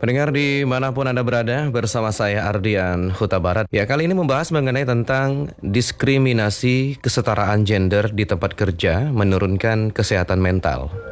Pendengar dimanapun Anda berada, bersama saya Ardian Huta Barat. Ya, kali ini membahas mengenai tentang diskriminasi kesetaraan gender di tempat kerja menurunkan kesehatan mental.